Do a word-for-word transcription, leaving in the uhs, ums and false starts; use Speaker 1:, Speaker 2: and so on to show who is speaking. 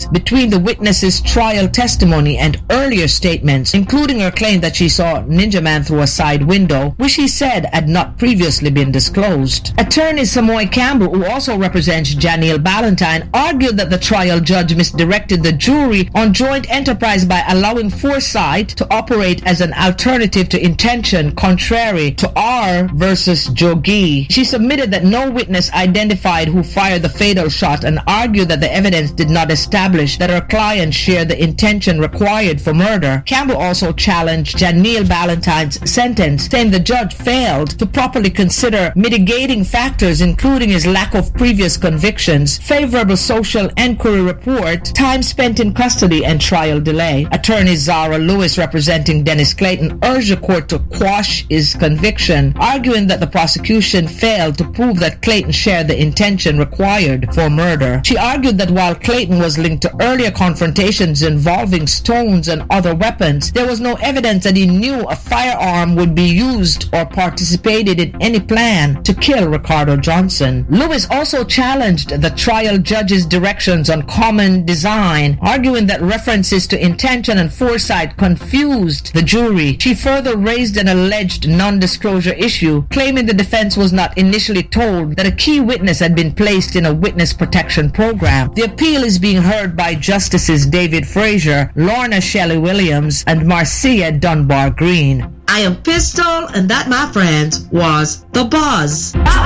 Speaker 1: disconnect between the witness's trial testimony and earlier statements, including her claim that she saw Ninja Man through a side window, which he said had not previously been disclosed. Attorney Samoy Campbell, who also represents Janelle Ballantyne, argued that the trial judge misdirected the jury on joint enterprise by allowing foresight to operate as an alternative to intention, contrary to R versus Jogi. She submitted that no witness identified who fired the fatal shot and argued that the evidence did not establish that her client shared the intention required for murder. Campbell also challenged Janelle Ballantyne's sentence, saying the judge failed to properly consider mitigating factors, including his lack of previous convictions, favorable social inquiry report, time spent in custody, and trial delay. Attorney Zara Lewis, representing Dennis Clayton, urged the court to quash his conviction, arguing that the prosecution failed to prove that Clayton shared the intention required for murder. She argued that while Clayton was linked to earlier confrontations involving stones and other weapons, there was no evidence that he knew a firearm would be used or participated in any plan to kill Ricardo Johnson. Lewis also challenged the trial judge's directions on common design, arguing that references to intention and foresight confused the jury. She further raised an alleged non-disclosure issue, claiming the defense was not initially told that a key witness had been placed in a witness protection program. The appeal is being heard by Justices David Frazier, Lorna Shelley Williams, and Marcia Dunbar Green.
Speaker 2: I am Pistol, and that, my friends, was The Buzz.